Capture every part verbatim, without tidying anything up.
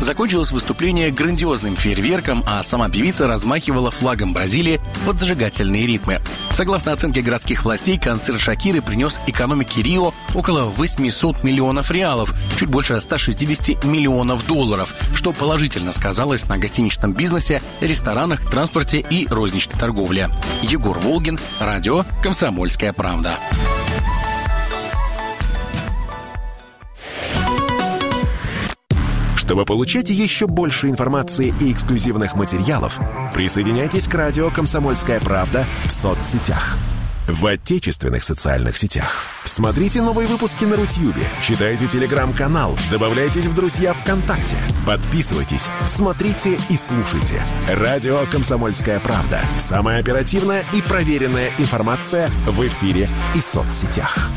Закончилось выступление грандиозным фейерверком, а сама певица размахивала флагом Бразилии под зажигательные ритмы. Согласно оценке городских властей, концерт Шакиры принес экономике Рио около восемьсот миллионов реалов, чуть больше ста шестидесяти миллионов долларов, что положительно сказалось на гостиничном бизнесе, ресторанах, транспорте и розничной торговле. Егор Волгин, радио «Комсомольская правда». Чтобы получать еще больше информации и эксклюзивных материалов, присоединяйтесь к радио «Комсомольская правда» в соцсетях. В отечественных социальных сетях. Смотрите новые выпуски на Рутьюбе, читайте телеграм-канал, добавляйтесь в друзья ВКонтакте, подписывайтесь, смотрите и слушайте. Радио «Комсомольская правда». Самая оперативная и проверенная информация в эфире и соцсетях.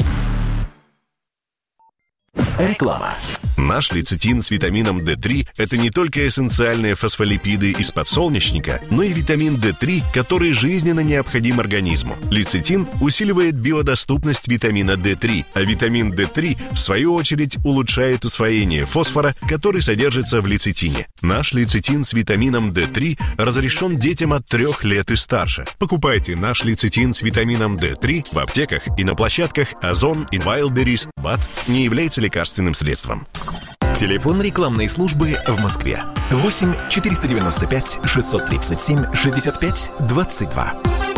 Реклама. Наш лецитин с витамином дэ три – это не только эссенциальные фосфолипиды из подсолнечника, но и витамин дэ три, который жизненно необходим организму. Лецитин усиливает биодоступность витамина дэ три, а витамин дэ три, в свою очередь, улучшает усвоение фосфора, который содержится в лецитине. Наш лецитин с витамином дэ три разрешен детям от трех лет и старше. Покупайте наш лецитин с витамином дэ три в аптеках и на площадках Озон и Wildberries. БАД не является лекарственным средством. Телефон рекламной службы в Москве. восемь четыреста девяносто пять шестьсот тридцать семь шестьдесят пять двадцать два.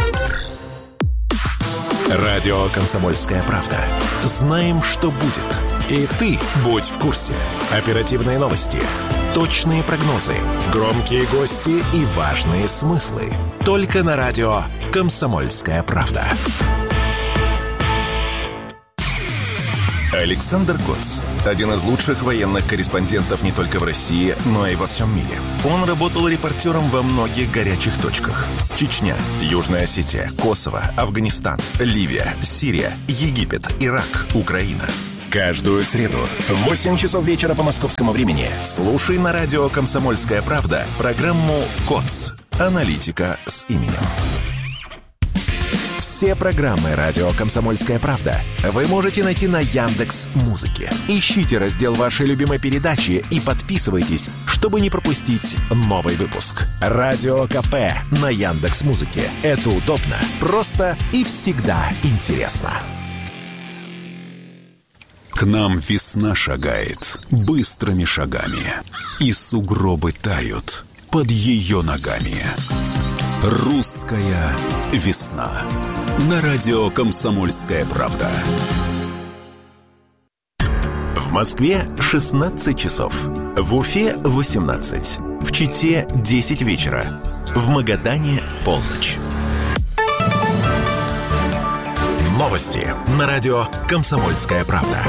Радио «Комсомольская правда». Знаем, что будет. И ты будь в курсе. Оперативные новости, точные прогнозы, громкие гости и важные смыслы. Только на радио «Комсомольская правда». Александр Коц – один из лучших военных корреспондентов не только в России, но и во всем мире. Он работал репортером во многих горячих точках. Чечня, Южная Осетия, Косово, Афганистан, Ливия, Сирия, Египет, Ирак, Украина. Каждую среду в восемь часов вечера по московскому времени слушай на радио «Комсомольская правда» программу «Коц. Аналитика с именем». Все программы радио «Комсомольская правда» вы можете найти на Яндекс.Музыке. Ищите раздел вашей любимой передачи и подписывайтесь, чтобы не пропустить новый выпуск. Радио КП на Яндекс.Музыке. Это удобно, просто и всегда интересно. К нам весна шагает быстрыми шагами, и сугробы тают под ее ногами. Русская весна. На радио «Комсомольская правда». В Москве шестнадцать часов. В Уфе восемнадцать. В Чите десять вечера. В Магадане полночь. Новости на радио «Комсомольская правда».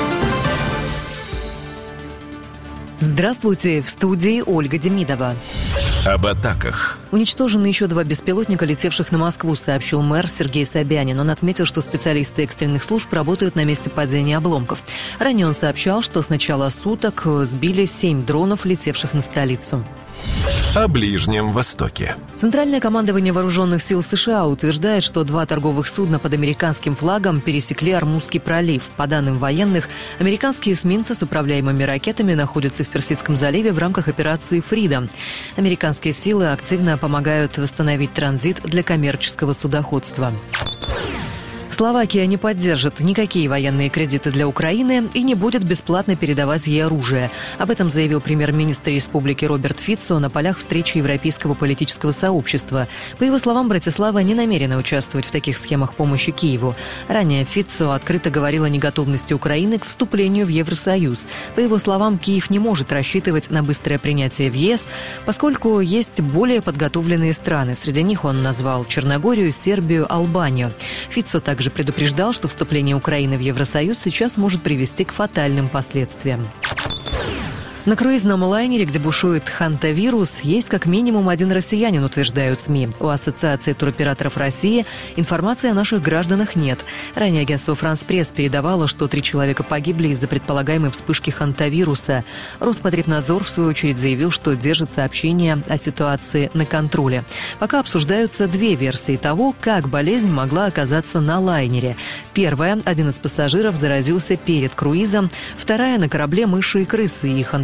Здравствуйте, в студии Ольга Демидова. Об атаках. Уничтожены еще два беспилотника, летевших на Москву, сообщил мэр Сергей Собянин. Он отметил, что специалисты экстренных служб работают на месте падения обломков. Ранее он сообщал, что с начала суток сбили семь дронов, летевших на столицу. О Ближнем Востоке. Центральное командование вооруженных сил США утверждает, что два торговых судна под американским флагом пересекли Ормузский пролив. По данным военных, американские эсминцы с управляемыми ракетами находятся в Персидском заливе в рамках операции «Фрида». Американские силы активно помогают восстановить транзит для коммерческого судоходства. Словакия не поддержит никакие военные кредиты для Украины и не будет бесплатно передавать ей оружие. Об этом заявил премьер-министр республики Роберт Фицо на полях встречи Европейского политического сообщества. По его словам, Братислава не намерена участвовать в таких схемах помощи Киеву. Ранее Фицо открыто говорил о неготовности Украины к вступлению в Евросоюз. По его словам, Киев не может рассчитывать на быстрое принятие в ЕС, поскольку есть более подготовленные страны. Среди них он назвал Черногорию, Сербию, Албанию. Фицо также предупреждал, что вступление Украины в Евросоюз сейчас может привести к фатальным последствиям. На круизном лайнере, где бушует хантавирус, есть как минимум один россиянин, утверждают СМИ. У Ассоциации туроператоров России информации о наших гражданах нет. Ранее агентство «Франс Пресс» передавало, что три человека погибли из-за предполагаемой вспышки хантавируса. Роспотребнадзор, в свою очередь, заявил, что держит сообщение о ситуации на контроле. Пока обсуждаются две версии того, как болезнь могла оказаться на лайнере. Первая – один из пассажиров заразился перед круизом. Вторая – на корабле мыши и крысы, и хантавирус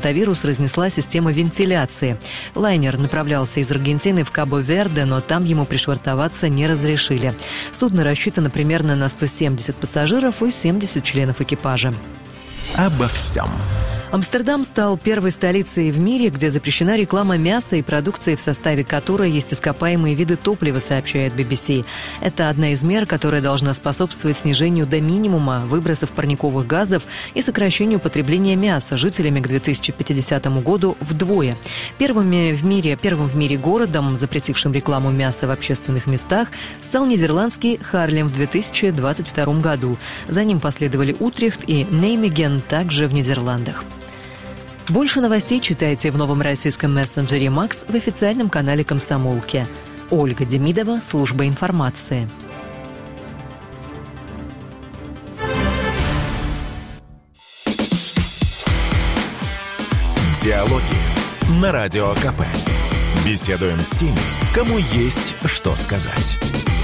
ротавирус разнесла система вентиляции. Лайнер направлялся из Аргентины в Кабо-Верде, но там ему пришвартоваться не разрешили. Судно рассчитано примерно на сто семьдесят пассажиров и семьдесят членов экипажа. Обо всем. Амстердам стал первой столицей в мире, где запрещена реклама мяса и продукции, в составе которой есть ископаемые виды топлива, сообщает би би си. Это одна из мер, которая должна способствовать снижению до минимума выбросов парниковых газов и сокращению потребления мяса жителями к две тысячи пятидесятому году вдвое. Первыми в мире, первым в мире городом, запретившим рекламу мяса в общественных местах, стал нидерландский Харлем в две тысячи двадцать втором году. За ним последовали Утрехт и Неймеген, также в Нидерландах. Больше новостей читайте в новом российском мессенджере «Макс» в официальном канале «Комсомолки». Ольга Демидова, служба информации. Диалоги на Радио КП. Беседуем с теми, кому есть что сказать.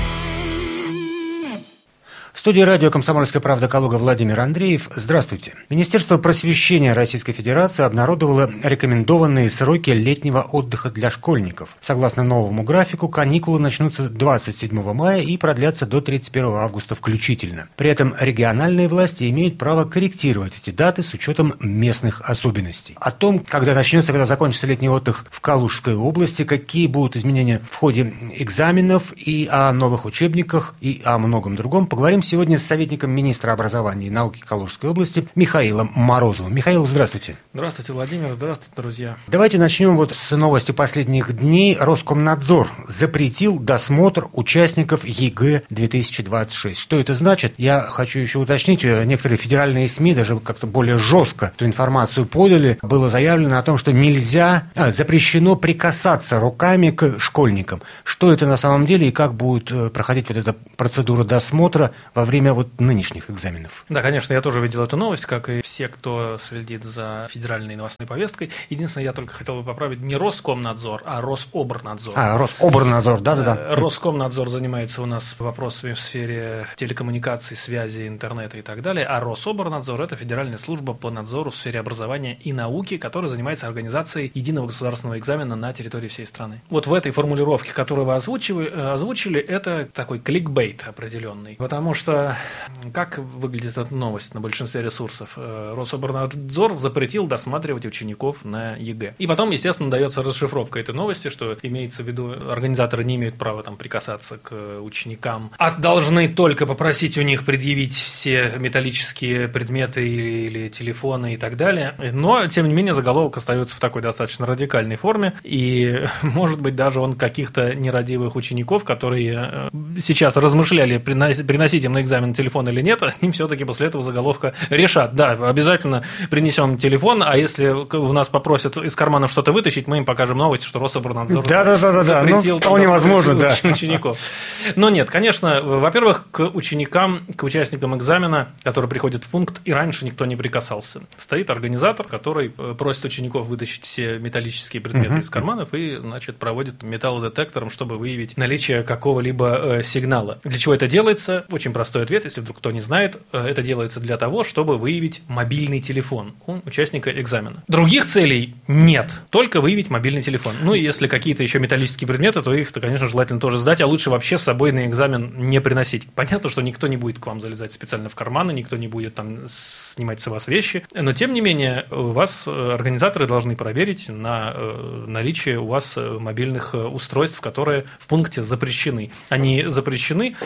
В студии радио «Комсомольская правда» Калуга Владимир Андреев. Здравствуйте. Министерство просвещения Российской Федерации обнародовало рекомендованные сроки летнего отдыха для школьников. Согласно новому графику, каникулы начнутся двадцать седьмого мая и продлятся до тридцать первого августа включительно. При этом региональные власти имеют право корректировать эти даты с учетом местных особенностей. О том, когда начнется, когда закончится летний отдых в Калужской области, какие будут изменения в ходе экзаменов и о новых учебниках и о многом другом, поговорим сегодня с советником министра образования и науки Калужской области Михаилом Морозовым. Михаил, здравствуйте. Здравствуйте, Владимир. Здравствуйте, друзья. Давайте начнем вот с новости последних дней. Роскомнадзор запретил досмотр участников ЕГЭ две тысячи двадцать шесть. Что это значит? Я хочу еще уточнить. Некоторые федеральные СМИ даже как-то более жестко эту информацию подали. Было заявлено о том, что нельзя, а, запрещено прикасаться руками к школьникам. Что это на самом деле и как будет проходить вот эта процедура досмотра во время вот нынешних экзаменов? Да, конечно, я тоже видел эту новость, как и все, кто следит за федеральной новостной повесткой. Единственное, я только хотел бы поправить не Роскомнадзор, а Рособорнадзор. А, Рособорнадзор, да-да-да. Роскомнадзор занимается у нас вопросами в сфере телекоммуникаций, связи, интернета и так далее, а Рособорнадзор – это федеральная служба по надзору в сфере образования и науки, которая занимается организацией единого государственного экзамена на территории всей страны. Вот в этой формулировке, которую вы озвучили, озвучили это такой кликбейт определенный, потому что что как выглядит эта новость на большинстве ресурсов? Рособорнадзор запретил досматривать учеников на ЕГЭ. И потом, естественно, дается расшифровка этой новости, что имеется в виду, организаторы не имеют права там прикасаться к ученикам, а должны только попросить у них предъявить все металлические предметы или, или телефоны и так далее. Но, тем не менее, заголовок остается в такой достаточно радикальной форме, и, может быть, даже он каких-то нерадивых учеников, которые сейчас размышляли, приносить им на экзамен телефон или нет, они все-таки после этого заголовка решат. Да, обязательно принесем телефон, а если у нас попросят из кармана что-то вытащить, мы им покажем новость, что Рособорнадзор да, да, да, да, запретил. Ну, вполне возможно, да. Учеников. Но нет, конечно, во-первых, к ученикам, к участникам экзамена, которые приходят в пункт, и раньше никто не прикасался. Стоит организатор, который просит учеников вытащить все металлические предметы uh-huh. из карманов и, значит, проводит металлодетектором, чтобы выявить наличие какого-либо э, сигнала. Для чего это делается? Очень простой ответ, если вдруг кто не знает. Это делается для того, чтобы выявить мобильный телефон у участника экзамена. Других целей нет, только выявить мобильный телефон. Ну, и если какие-то еще металлические предметы, то их, то, конечно, желательно тоже сдать, а лучше вообще с собой на экзамен не приносить. Понятно, что никто не будет к вам залезать специально в карманы, никто не будет там снимать с вас вещи, но, тем не менее, вас организаторы должны проверить на наличие у вас мобильных устройств, которые в пункте запрещены. Они запрещены,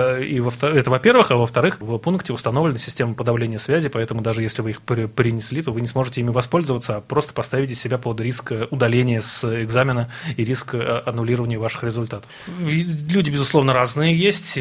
и это во-первых, а во-вторых, в пункте установлена система подавления связи, поэтому даже если вы их принесли, то вы не сможете ими воспользоваться, а просто поставите себя под риск удаления с экзамена и риск аннулирования ваших результатов. Люди, безусловно, разные есть,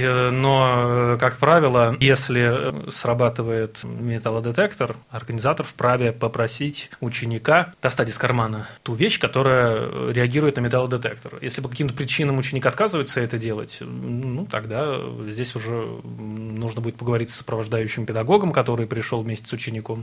но, как правило, если срабатывает металлодетектор, организатор вправе попросить ученика достать из кармана ту вещь, которая реагирует на металлодетектор. Если по каким-то причинам ученик отказывается это делать, ну, тогда здесь уже нужно будет поговорить с сопровождающим педагогом, который пришел вместе с учеником,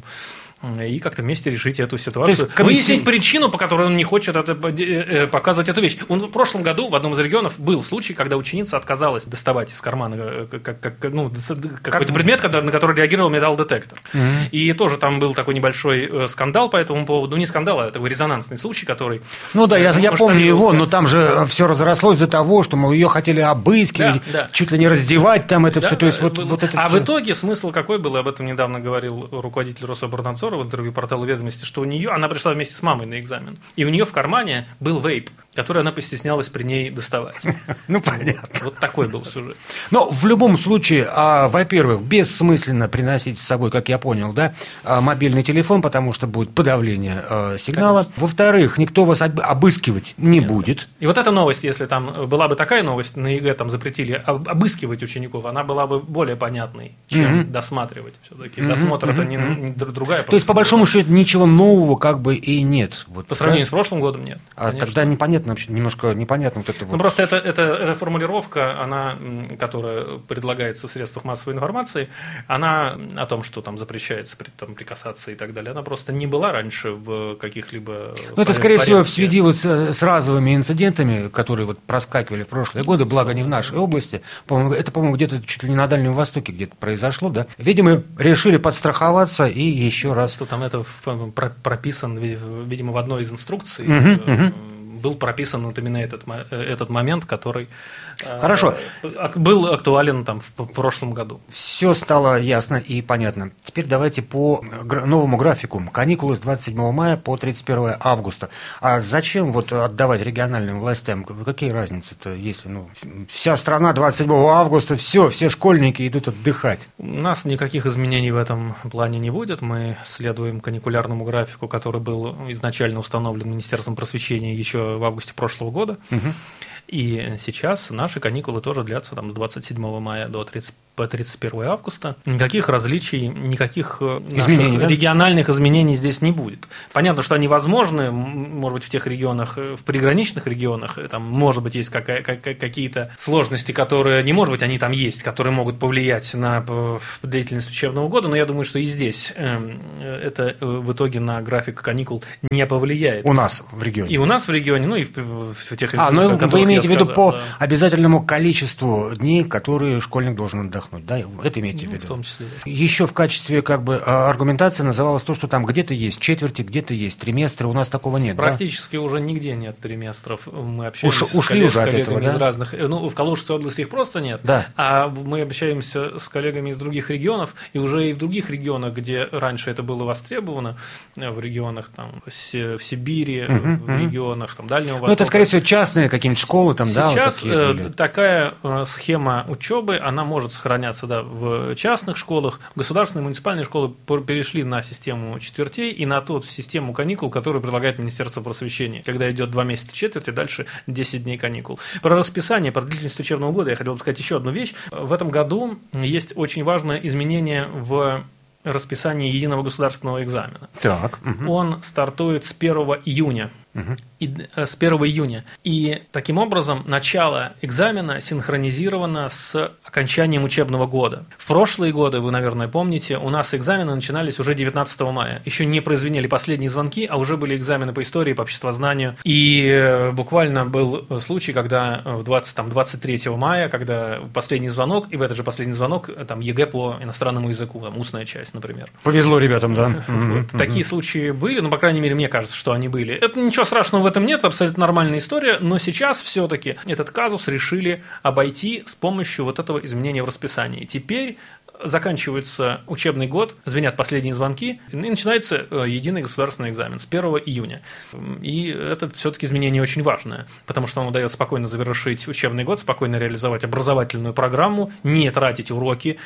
и как-то вместе решить эту ситуацию. комиссия... Выяснить причину, по которой он не хочет это, показывать эту вещь. Он, в прошлом году в одном из регионов был случай, когда ученица отказалась доставать из кармана как, как, ну, какой-то как... предмет, на который реагировал металлодетектор. Угу. И тоже там был такой небольшой скандал по этому поводу. Ну, не скандал, а такой резонансный случай, который... Ну да, я, я помню его, но там же все разрослось до того, что, мол, ее хотели обыскивать, да, да. чуть ли не раздевать там это да, все. То есть, вот, вот это а все. В итоге смысл какой был, об этом недавно говорил руководитель Рособорнадзора в интервью порталу «Ведомости», что у нее, она пришла вместе с мамой на экзамен, и у нее в кармане был вейп, который она постеснялась при ней доставать. Ну, понятно. Вот такой был сюжет. Но в любом случае, во-первых, бессмысленно приносить с собой, как я понял, да, мобильный телефон, потому что будет подавление сигнала. Конечно. Во-вторых, никто вас обыскивать не Нет. будет. И вот эта новость, если там была бы такая новость, на ЕГЭ там запретили обыскивать учеников, она была бы более понятной, чем mm-hmm. досматривать. Все-таки mm-hmm. досмотр mm-hmm. это не, не другая. То есть, по большому счету, ничего нового как бы и нет. Вот, по сравнению да? с прошлым годом нет. А конечно. Тогда непонятно, вообще немножко непонятно вот это вот. Ну, просто это, это, эта формулировка, она, которая предлагается в средствах массовой информации, она о том, что там запрещается там, прикасаться и так далее, она просто не была раньше в каких-либо... Ну, это, скорее порядке. всего, в связи вот с, с разовыми инцидентами, которые вот проскакивали в прошлые годы, благо не в нашей области, по-моему, это, по-моему, где-то чуть ли не на Дальнем Востоке где-то произошло, да? Видимо, решили подстраховаться и еще раз... Что там это прописан, видимо, в одной из инструкций, угу, угу. был прописан вот именно этот, этот момент, который Хорошо. был актуален там в прошлом году. Все стало ясно и понятно. Теперь давайте по новому графику. Каникулы с двадцать седьмого мая по тридцать первого августа. А зачем вот отдавать региональным властям? Какие разницы-то, если ну, вся страна двадцать седьмого августа, все, все школьники идут отдыхать? У нас никаких изменений в этом плане не будет. Мы следуем каникулярному графику, который был изначально установлен Министерством просвещения еще в августе прошлого года. Угу. И сейчас наши каникулы тоже длятся там, с двадцать седьмого мая до тридцать первого августа. Никаких различий, никаких изменений, да? региональных изменений здесь не будет. Понятно, что они возможны, может быть, в тех регионах, в приграничных регионах, там, может быть, есть какая- какие-то сложности, которые, не может быть, они там есть, которые могут повлиять на длительность учебного года, но я думаю, что и здесь это в итоге на график каникул не повлияет. У нас в регионе. И у нас в регионе, ну и в, в тех регионах, а, ну, вы имеете в виду по да. обязательному количеству дней, которые школьник должен отдохнуть. Да, это имеете ну, в виду. В том числе. Да. Еще в качестве как бы аргументации называлось то, что там где-то есть четверти, где-то есть триместры, у нас такого нет. Практически да? уже нигде нет триместров. Мы общаемся Уш, с, ушли коллег, уже с коллегами от этого, да? из разных. Ну, в Калужской области их просто нет. Да. А мы общаемся с коллегами из других регионов, и уже и в других регионах, где раньше это было востребовано, в регионах там в Сибири, угу, в угу. регионах там Дальнего Востока. Ну, это, скорее всего, частные какие-нибудь школы там, Сейчас да? Сейчас вот такая схема учебы, она может сохраняться да, в частных школах. Государственные и муниципальные школы перешли на систему четвертей и на ту систему каникул, которую предлагает Министерство просвещения, когда идет два месяца четверти, дальше десять дней каникул. Про расписание, про длительность учебного года я хотел бы сказать еще одну вещь. В этом году есть очень важное изменение в расписании единого государственного экзамена. Так. Угу. Он стартует с первого июня. Угу. И, э, с первого июня. И таким образом начало экзамена синхронизировано с окончанием учебного года. В прошлые годы, вы, наверное, помните, у нас экзамены начинались уже девятнадцатого мая. Еще не прозвенели последние звонки, а уже были экзамены по истории, по обществознанию. И э, буквально был случай, когда в двадцать, там, двадцать третьего мая, когда последний звонок, и в этот же последний звонок там, ЕГЭ по иностранному языку, там, устная часть, например. Повезло ребятам, да. Вот. Такие случаи были, ну, по крайней мере, мне кажется, что они были. Это ничего страшного в этом нет, абсолютно нормальная история, но сейчас все-таки этот казус решили обойти с помощью вот этого изменения в расписании. Теперь заканчивается учебный год, звенят последние звонки, и начинается единый государственный экзамен с первого июня. И это все-таки изменение очень важное, потому что оно дает спокойно завершить учебный год, спокойно реализовать образовательную программу, не тратить уроки,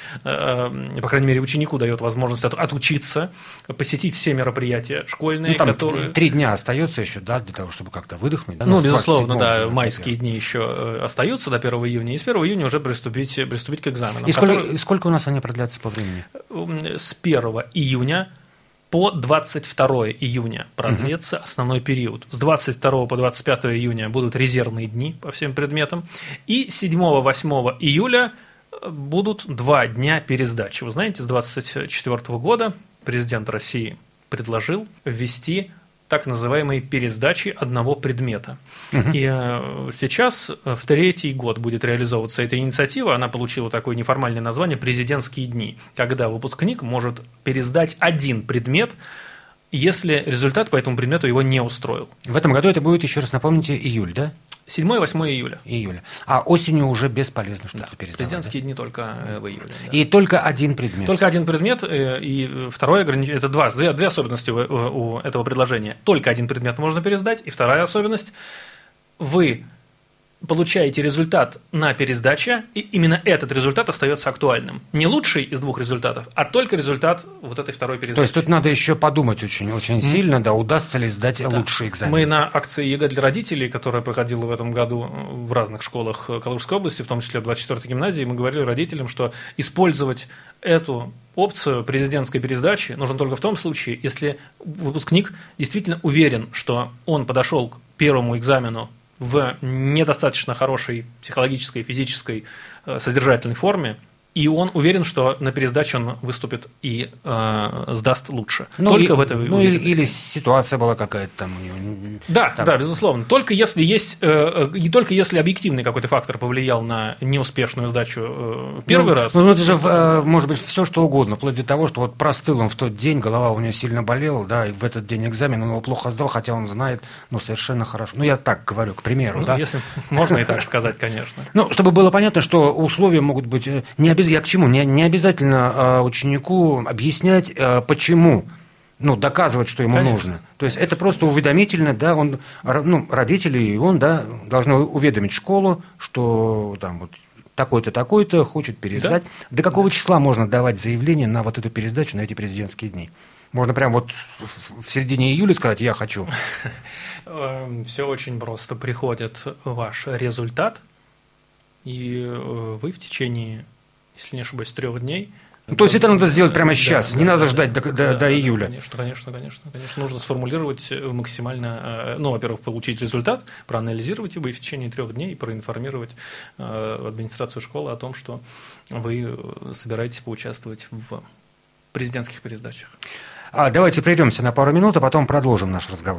по крайней мере, ученику дает возможность отучиться, посетить все мероприятия школьные, ну, там которые... Три дня остается еще, да, для того, чтобы как-то выдохнуть. Да? Ну, безусловно, да, майские дни еще остаются до первого июня, и с первого июня уже приступить, приступить к экзаменам. И сколько, которые... сколько у нас они продлятся по времени? С первого июня по двадцать второго июня продлится угу. основной период. С двадцать второго по двадцать пятое июня будут резервные дни по всем предметам. И седьмого-восьмого июля будут два дня пересдачи. Вы знаете, с двадцать четвёртого года президент России предложил ввести так называемые пересдачи одного предмета. Угу. И э, сейчас в третий год будет реализовываться эта инициатива. Она получила такое неформальное название «Президентские дни», когда выпускник может пересдать один предмет, если результат по этому предмету его не устроил. В этом году это будет, еще раз напомните, июль, да? седьмое-восьмое июля. Июля. А осенью уже бесполезно что-то да, пересдавать. Президентские да? дни только в июле. Да. И только один предмет. Только один предмет, и второе ограничение. Это два, две, две особенности у этого предложения. Только один предмет можно пересдать, и вторая особенность – вы получаете результат на пересдаче, и именно этот результат остается актуальным. Не лучший из двух результатов, а только результат вот этой второй пересдачи. То есть тут надо еще подумать очень, очень mm. сильно, да, удастся ли сдать да. лучший экзамен. Мы на акции ЕГЭ для родителей, которая проходила в этом году в разных школах Калужской области, в том числе в двадцать четвёртой гимназии, мы говорили родителям, что использовать эту опцию президентской пересдачи нужно только в том случае, если выпускник действительно уверен, что он подошел к первому экзамену в недостаточно хорошей психологической, физической, содержательной форме, и он уверен, что на пересдаче он выступит и э, сдаст лучше. Ну, Только и, в этой ну или, или ситуация была какая-то там у него. Да, там. да, безусловно. Только если есть, э, и только если объективный какой-то фактор повлиял на неуспешную сдачу э, первый ну, раз. Ну, это же э, может быть все что угодно, вплоть до того, что вот простыл он в тот день, голова у него сильно болела, да, и в этот день экзамен он его плохо сдал, хотя он знает, ну, совершенно хорошо. Ну, я так говорю, к примеру, ну, да. Если можно и так сказать, конечно. Ну, чтобы было понятно, что условия могут быть не обязательно. Я к чему? Не, не обязательно э, ученику объяснять, э, почему, ну, доказывать, что ему конечно, нужно. То есть конечно. это просто уведомительно, да, он, ну, родители и он, да, должны уведомить школу, что там вот такой-то, такой-то хочет пересдать. Да? До какого да. числа можно давать заявление на вот эту пересдачу, на эти президентские дни? Можно прям вот в середине июля сказать «я хочу». Все очень просто. Приходит ваш результат, и вы в течение, если не ошибаюсь, трех дней. Ну, то есть это надо сделать прямо сейчас, да, не да, надо да, ждать да, до, да, до июля. Конечно, конечно, конечно, конечно. Нужно сформулировать максимально, ну, во-первых, получить результат, проанализировать его и в течение трех дней проинформировать администрацию школы о том, что вы собираетесь поучаствовать в президентских пересдачах. А давайте прервемся на пару минут, а потом продолжим наш разговор.